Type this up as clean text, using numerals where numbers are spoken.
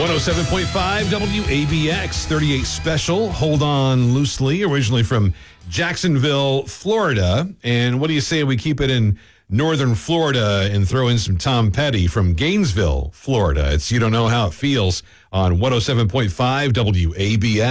107.5 WABX 38 Special. Hold on loosely. Originally from Jacksonville, Florida. And what do you say we keep it in northern Florida and throw in some Tom Petty from Gainesville, Florida? It's You Don't Know How It Feels on 107.5 WABX.